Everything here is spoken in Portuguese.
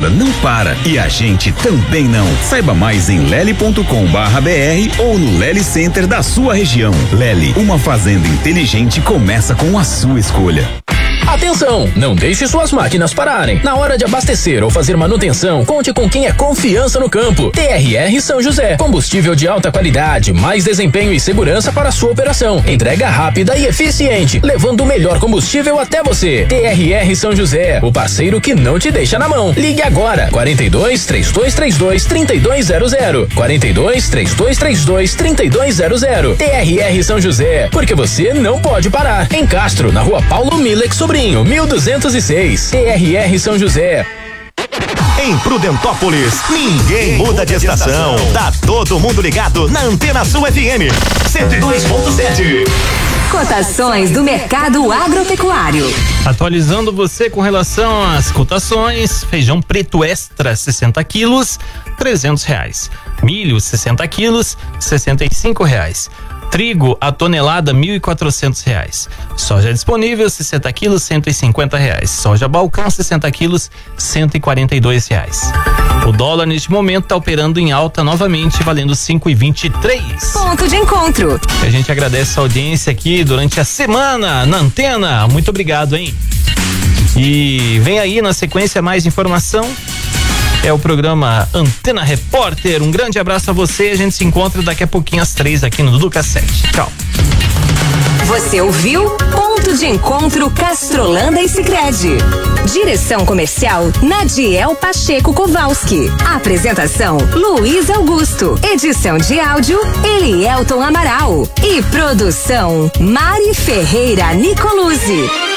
estrada não para e a gente também não. Saiba mais em lely.com.br ou no Lely Center da sua região. Lely, uma fazenda inteligente começa com a sua escolha. Atenção! Não deixe suas máquinas pararem. Na hora de abastecer ou fazer manutenção, conte com quem é confiança no campo. TRR São José. Combustível de alta qualidade, mais desempenho e segurança para a sua operação. Entrega rápida e eficiente, levando o melhor combustível até você. TRR São José, o parceiro que não te deixa na mão. Ligue agora. 42-3232-3200. 42-3232-3200. TRR São José, porque você não pode parar. Em Castro, na rua Paulo Milex Sobrinho, 1206. TRR São José. Em Prudentópolis, ninguém muda de estação. Tá todo mundo ligado na Antena Sul FM 102.7. Cotações do mercado agropecuário. Atualizando você com relação às cotações: feijão preto extra 60 quilos, R$300. Milho 60 quilos, R$65. Trigo, a tonelada, R$1.400. Soja disponível, 60 quilos, R$150. Soja balcão, 60 quilos, R$142. O dólar neste momento está operando em alta novamente, valendo 5,23. Ponto de encontro. A gente agradece a audiência aqui durante a semana na Antena. Muito obrigado, hein? E vem aí na sequência mais informação. É o programa Antena Repórter. Um grande abraço a você. A gente se encontra daqui a pouquinho às 3 aqui no Duca 7. Tchau. Você ouviu Ponto de Encontro Castrolanda e Sicredi. Direção comercial Nadiel Pacheco Kowalski. Apresentação Luiz Augusto. Edição de áudio Elielton Amaral. E produção Mari Ferreira Nicoluzzi.